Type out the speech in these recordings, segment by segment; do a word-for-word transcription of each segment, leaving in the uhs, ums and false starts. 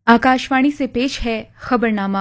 आकाशवाणी से पेश है खबरनामा।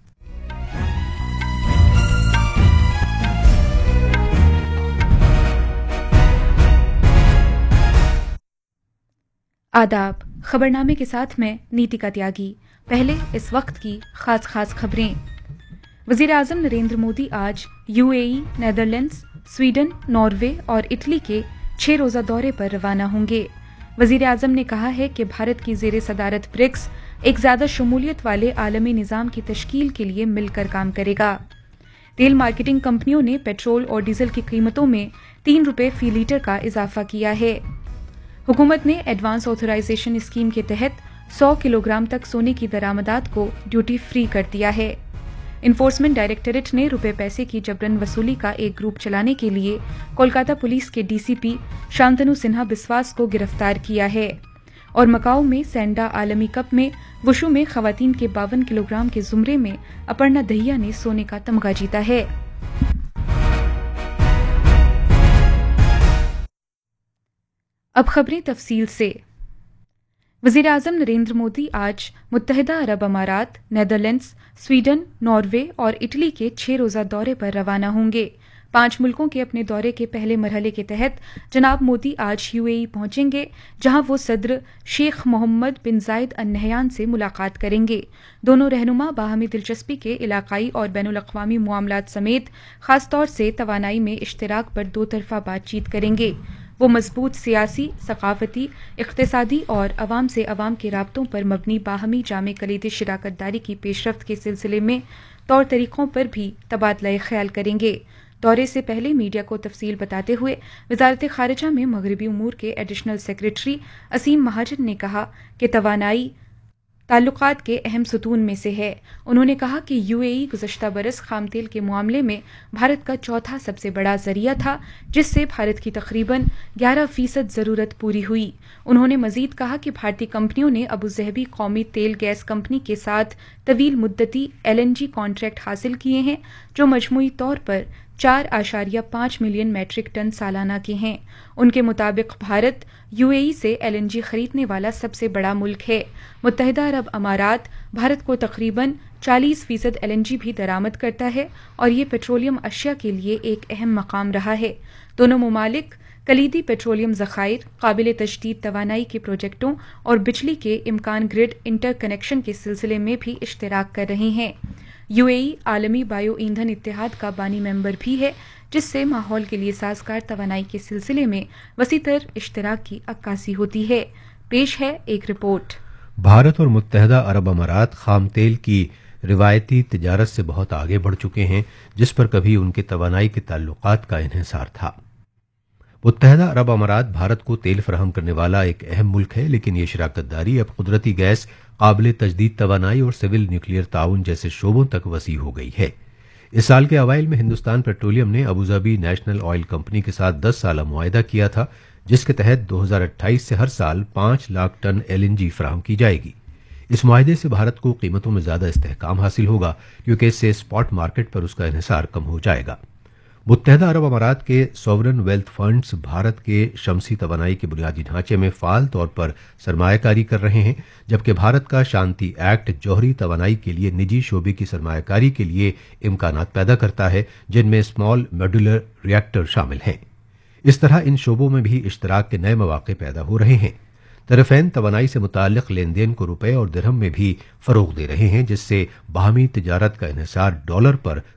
आदाब। खबरनामे के साथ मैं नीतिका त्यागी। पहले इस वक्त की खास खास खबरें। वजीर आजम नरेंद्र मोदी आज यूएई, नेदरलैंड्स, स्वीडन, नॉर्वे और इटली के छह रोजा दौरे पर रवाना होंगे। वजीर आजम ने कहा है कि भारत की जेर सदारत ब्रिक्स एक ज्यादा शमूलियत वाले आलमी निजाम की तश्कील के लिए मिलकर काम करेगा। तेल मार्केटिंग कंपनियों ने पेट्रोल और डीजल की कीमतों में तीन रुपये फी लीटर का इजाफा किया है। हुकूमत ने एडवांस ऑथराइजेशन स्कीम के तहत सौ किलोग्राम तक सोने की दरामदात को ड्यूटी फ्री कर दिया है। इन्फोर्समेंट डायरेक्टरेट ने रुपए पैसे की जबरन वसूली का एक ग्रुप चलाने के लिए कोलकाता पुलिस के डीसीपी शांतनु सिन्हा बिस्वास को गिरफ्तार किया है। और मकाऊ में सैंडा आलमी कप में वुशु में खवातीन के बावन किलोग्राम के जुमरे में अपर्णा दहिया ने सोने का तमगा जीता है। अब खबरें तफसील से। वजीर आजम नरेंद्र मोदी आज मुत्तहिदा अरब अमारात, नेदरलैंड्स, स्वीडन, नॉर्वे और इटली के छह रोजा दौरे पर रवाना होंगे। पांच मुल्कों के अपने दौरे के पहले मरहले के तहत जनाब मोदी आज यूएई पहुंचेंगे, जहां वो सदर शेख मोहम्मद बिन जायद अल नहयान से मुलाकात करेंगे। दोनों रहनुमा बाहमी दिलचस्पी के इलाकाई और बैनुल-अक़वामी मामलात समेत खासतौर से तवानाई में इश्तिराक पर दो तरफा बातचीत करेंगे। वो मजबूत सियासी, सकाफती, इक़्तिसादी और अवाम से अवाम के राब्तों पर मबनी बाहमी जामे कलीदी शिराकतदारी की पेशरफ्त के सिलसिले में तौर तरीक़ों पर भी तबादला ख्याल करेंगे। दौरे से पहले मीडिया को तफसील बताते हुए वजारत ख़ारिजा में मगरबी उमूर के एडिशनल सेक्रेटरी असीम महाजन ने कहा कि तवानाई ताल्लुकात के अहम सतून में से है। उन्होंने कहा कि यूएई गुज़श्ता बरस खाम तेल के मामले में भारत का चौथा सबसे बड़ा जरिया था, जिससे भारत की तकरीबन ग्यारह फीसद ज़रूरत पूरी हुई। उन्होंने मजीद कहा कि भारतीय कंपनियों ने अबू ज़हबी कौमी तेल गैस कंपनी के साथ तवील मुद्दती एलएनजी कॉन्ट्रैक्ट हासिल किए हैं, जो मजमूई तौर पर चार आशारिया पाँच मिलियन मैट्रिक टन सालाना के हैं। उनके मुताबिक भारत यूएई से एलएनजी खरीदने वाला सबसे बड़ा मुल्क है। मुत्तहिदा अरब अमारात भारत को तकरीबन चालीस फीसद एलएनजी भी दरामद करता है और ये पेट्रोलियम अशिया के लिए एक अहम मकाम रहा है। दोनों ममालिक कलीदी पेट्रोलियम ज़खायर, काबिल तजदीद तवानाई के प्रोजेक्टों और बिजली के इम्कान ग्रिड इंटर कनेक्शन के सिलसिले में भी इश्तिराक कर रहे हैं। यूएई आलमी बायो ईंधन इत्तेहाद का बानी मेंबर भी है, जिससे माहौल के लिए साजगार तवानाई के सिलसिले में वसीतर इश्तिराक की अक्कासी होती है। पेश है एक रिपोर्ट। भारत और मुत्तहिदा अरब अमारात खाम तेल की रिवायती तिजारत से बहुत आगे बढ़ चुके हैं, जिस पर कभी उनके तवानाई के ताल्लुकात का इन्हिसार था। मुत्तहिदा अरब अमारात भारत को तेल फराहम करने वाला एक अहम मुल्क है, लेकिन ये शराकतदारी अब कुदरती गैस, काबिल तजदीद तवानाई और सिविल न्यूक्लियर ताउन जैसे शोबों तक वसी हो गई है। इस साल के अवाइल में हिंदुस्तान पेट्रोलियम ने अबूधाबी नेशनल ऑयल कंपनी के साथ दस साल मुआहदा किया था, जिसके तहत दो हजार अट्ठाईस से हर साल पांच लाख टन एलएनजी फराहम की जाएगी। इस मुआहदे से भारत को कीमतों में ज्यादा इस्तेहकाम हासिल होगा, क्योंकि इससे स्पॉट मार्केट पर उसका इन्हिसार कम हो जाएगा। मुत्तहिदा अरब अमारात के सॉवरन वेल्थ फंड्स भारत के शमसी तवानाई के बुनियादी ढांचे में फाल तौर पर सरमायाकारी कर रहे हैं, जबकि भारत का शांति एक्ट जौहरी तवानाई के लिए निजी शोबे की सरमायाकारी के लिए इम्कानात पैदा करता है, जिनमें स्मॉल मॉड्यूलर रिएक्टर शामिल हैं। इस तरह इन शोबों में भी इश्तराक के नए मौके पैदा हो रहे हैं। तरफैन तवानाई से मुताल्लिक लेन देन को रुपए और दिरहम में भी फरोग दे रहे हैं, जिससे बाहमी तिजारत का इन्हिसार डॉलर पर